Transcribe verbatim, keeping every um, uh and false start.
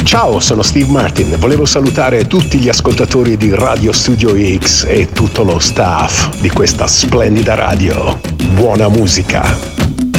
Ciao, sono Steve Martin. Volevo salutare tutti gli ascoltatori di Radio Studio X e tutto lo staff di questa splendida radio. Buona musica.